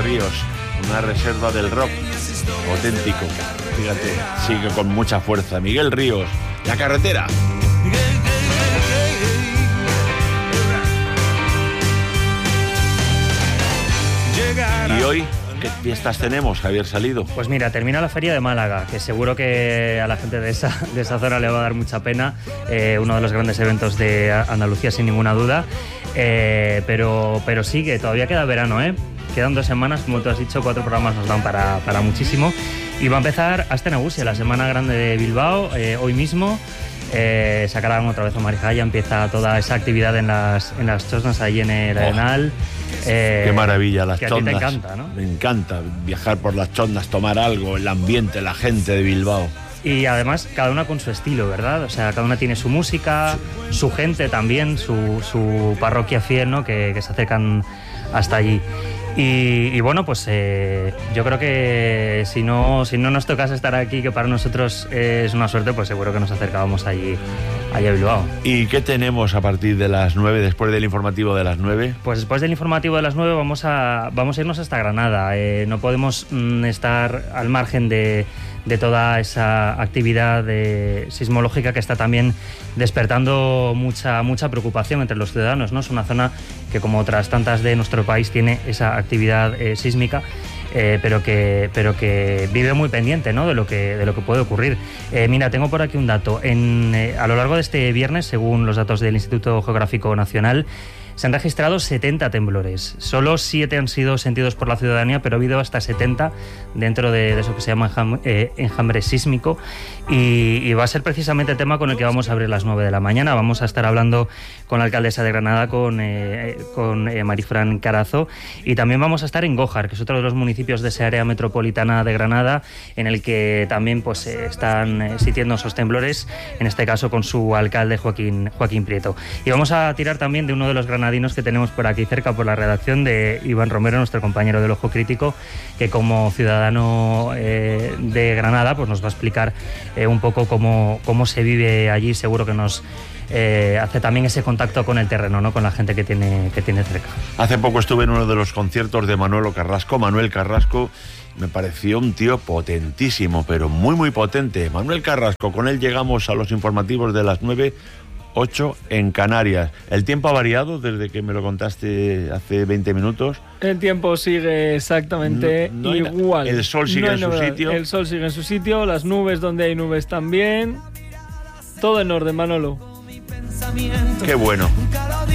Ríos, una reserva del rock auténtico. Fíjate, sigue con mucha fuerza. Miguel Ríos, La Carretera. Y hoy, ¿qué fiestas tenemos, Javier Salido? Pues mira, termina la Feria de Málaga, que seguro que a la gente de esa zona le va a dar mucha pena. Uno de los grandes eventos de Andalucía, sin ninguna duda. Pero sí, que todavía queda verano, ¿eh? Quedan 2 semanas, como tú has dicho, 4 programas nos dan para muchísimo. Y va a empezar Aste Nagusia, la Semana Grande de Bilbao, hoy mismo. Sacarán otra vez a Marijaya, empieza toda esa actividad en las chosnas ahí en el Arenal. Qué maravilla, las chondas. A ti te encanta, ¿no? Me encanta viajar por las chondas, tomar algo, el ambiente, la gente de Bilbao. Y además cada una con su estilo, ¿verdad? O sea, cada una tiene su música, su gente también, su parroquia fiel, ¿no? Que se acercan hasta allí. Y bueno, pues yo creo que si no nos tocase estar aquí, que para nosotros es una suerte, pues seguro que nos acercábamos allí a Bilbao. ¿Y qué tenemos a partir de las 9, después del informativo de las 9? Pues después del informativo de las 9 vamos a irnos hasta Granada. No podemos estar al margen de toda esa actividad sismológica que está también despertando mucha preocupación entre los ciudadanos, ¿no? Es una zona que, como otras tantas de nuestro país, tiene esa actividad sísmica, pero que vive muy pendiente, ¿no? de lo que puede ocurrir. Mira, tengo por aquí un dato. A lo largo de este viernes, según los datos del Instituto Geográfico Nacional, se han registrado 70 temblores. Solo 7 han sido sentidos por la ciudadanía, pero ha habido hasta 70 dentro de eso que se llama enjambre sísmico. Y va a ser precisamente el tema con el que vamos a abrir las 9 de la mañana. Vamos a estar hablando con la alcaldesa de Granada, con Marifran Carazo. Y también vamos a estar en Gójar, que es otro de los municipios de esa área metropolitana de Granada, en el que también pues están sintiendo esos temblores, en este caso con su alcalde Joaquín Prieto. Y vamos a tirar también de uno de los granadinos que tenemos por aquí cerca, por la redacción, de Iván Romero, nuestro compañero del Ojo Crítico, que como ciudadano de Granada pues nos va a explicar un poco cómo se vive allí. Seguro que nos hace también ese contacto con el terreno, ¿no? Con la gente que tiene cerca. Hace poco estuve en uno de los conciertos de Manuel Carrasco. Me pareció un tío potentísimo, pero muy muy potente. Manuel Carrasco, con él llegamos a los informativos de las 9:08 en Canarias. ¿El tiempo ha variado desde que me lo contaste hace 20 minutos? El tiempo sigue exactamente igual. El sol sigue en su sitio. El sol sigue en su sitio, las nubes donde hay nubes también. Todo en orden, Manolo. Qué bueno.